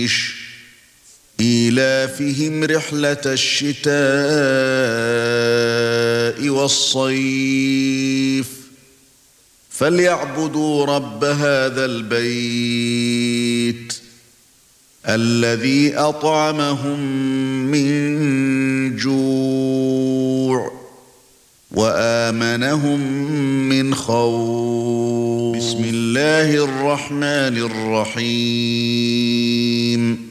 قريش إيلافهم رحلة الشتاء والصيف فليعبدوا رب هذا البيت الذي أطعمهم من جوع وآمنهم من خوف. بسم الله الرحمن الرحيم